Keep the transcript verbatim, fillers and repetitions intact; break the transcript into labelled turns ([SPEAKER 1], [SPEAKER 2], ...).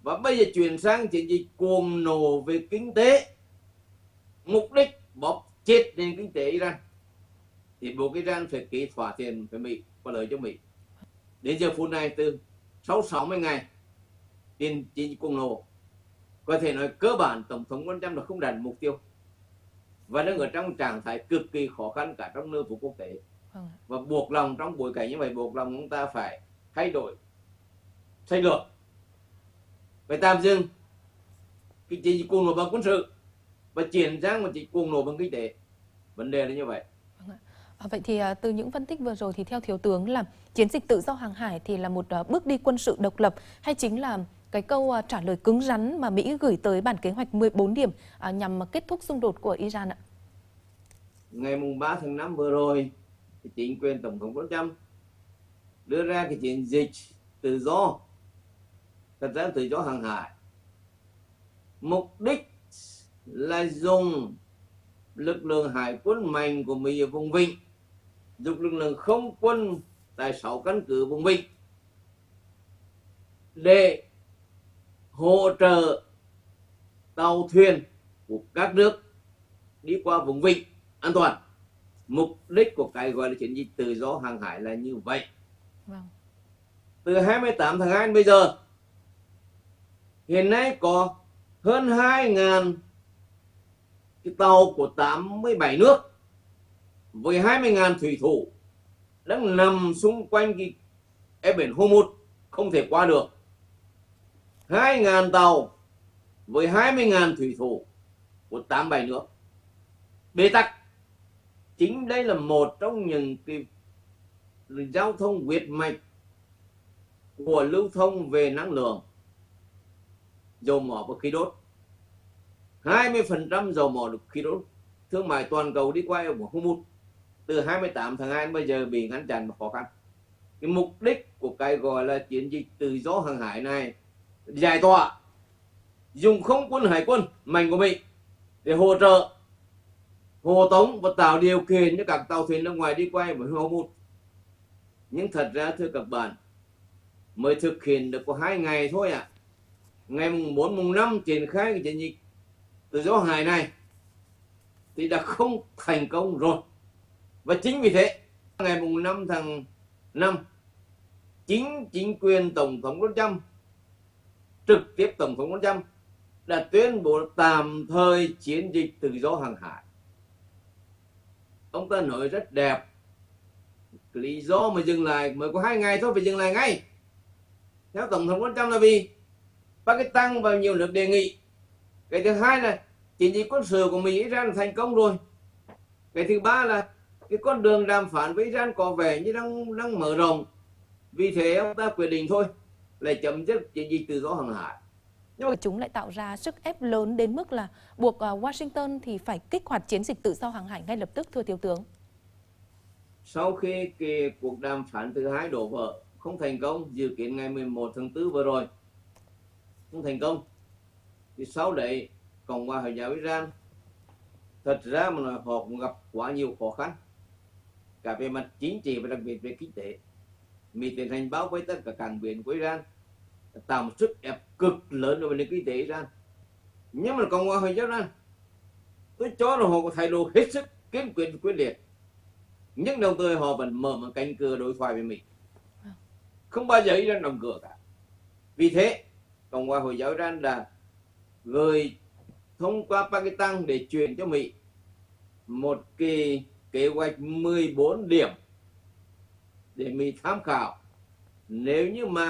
[SPEAKER 1] Và bây giờ chuyển sang chiến dịch cuồng nổ về kinh tế, mục đích bóp chết nền kinh tế Iran, thì buộc Iran phải ký thỏa thuận với Mỹ, có lợi cho Mỹ. Đến giờ phút này, từ sau sáu mươi ngày tiền chiến dịch cuồng nổ, có thể nói cơ bản tổng thống Donald Trump là không đạt mục tiêu và đang ở trong trạng thái cực kỳ khó khăn cả trong nước và quốc tế. Và buộc lòng trong bối cảnh như vậy, buộc lòng chúng ta phải thay đổi sách lược, phải tạm dừng cái chiến dịch cuồng nổ bằng quân sự và chuyển sang một chiến cuồng nổ bằng kinh tế. Vấn đề là như vậy.
[SPEAKER 2] À, vậy thì từ những phân tích vừa rồi thì theo thiếu tướng là chiến dịch tự do hàng hải thì là một bước đi quân sự độc lập, hay chính là cái câu trả lời cứng rắn mà Mỹ gửi tới bản kế hoạch mười bốn điểm à, nhằm kết thúc xung đột của Iran ạ?
[SPEAKER 1] Ngày ba tháng năm vừa rồi, chính quyền tổng thống Donald Trump đưa ra cái chiến dịch tự do, thật ra tự do hàng hải, mục đích là dùng lực lượng hải quân mạnh của Mỹ ở vùng vịnh, dùng lực lượng không quân tại sáu căn cứ vùng vịnh để hỗ trợ tàu thuyền của các nước đi qua vùng vịnh an toàn. Mục đích của cái gọi là chiến dịch tự do hàng hải là như vậy. Vâng. Từ hai mươi tám tháng hai đến bây giờ, hiện nay có hơn hai nghìn cái tàu của tám mươi bảy nước với hai mươi nghìn thủy thủ đang nằm xung quanh cái eo biển Hormuz, không thể qua được. hai nghìn tàu với hai mươi nghìn thủy thủ của tám mươi bảy nước bế tắc. Chính đây là một trong những cái giao thông huyết mạch của lưu thông về năng lượng, dầu mỏ và khí đốt. hai mươi phần trăm dầu mỏ được khí đốt thương mại toàn cầu đi qua eo biển Hormuz từ hai mươi tám tháng hai đến bây giờ bị ngăn chặn và khó khăn. Cái mục đích của cái gọi là chiến dịch tự do hàng hải này giải tỏa, dùng không quân hải quân mạnh của Mỹ để hỗ trợ, hộ tống và tạo điều kiện cho các tàu thuyền nước ngoài đi qua với Hormuz. Nhưng thật ra thưa các bạn, mới thực hiện được có hai ngày thôi ạ. À. Ngày mùng bốn, mùng năm triển khai cái chiến dịch tự do hàng hải này thì đã không thành công rồi. Và chính vì thế, ngày mùng năm tháng năm, chính chính quyền tổng thống Donald Trump, trực tiếp tổng thống Donald Trump đã tuyên bố tạm thời chiến dịch tự do hàng hải. Ông ta nói rất đẹp, lý do mà dừng lại mới có hai ngày thôi, phải dừng lại ngay. Theo tổng thống Donald Trump là vì Pakistan và nhiều nước đề nghị. Cái thứ hai là chiến dịch quân sự của Mỹ Iran thành công rồi. Cái thứ ba là cái con đường đàm phán với Iran có vẻ như đang đang mở rộng. Vì thế ông ta quyết định thôi là chấm dứt chiến dịch tự do hàng hải.
[SPEAKER 2] Nhưng mà chúng lại tạo ra sức ép lớn đến mức là buộc Washington thì phải kích hoạt chiến dịch tự do hàng hải ngay lập tức, thưa thiếu tướng.
[SPEAKER 1] Sau khi cái cuộc đàm phán thứ hai đổ vỡ, không thành công, dự kiến ngày mười một tháng tư vừa rồi, không thành công, thì sau đấy Cộng hòa Hồi giáo Iran thật ra mà họ cũng gặp quá nhiều khó khăn cả về mặt chính trị và đặc biệt về kinh tế. Mỹ tiến hành bao vây tất cả cảng biển của Iran, tạo một sức ép cực lớn đối với nền kinh tế Iran. Nhưng mà Cộng hòa Hồi giáo Iran, tôi cho là họ có thái độ hết sức kiên quyết quyết liệt, nhưng đồng thời họ vẫn mở một cánh cửa đối thoại với Mỹ, không bao giờ Iran đóng cửa cả. Vì thế Cộng hòa Hồi giáo Iran đã gửi thông qua Pakistan để truyền cho Mỹ một cái kế hoạch mười bốn điểm để Mỹ tham khảo. Nếu như mà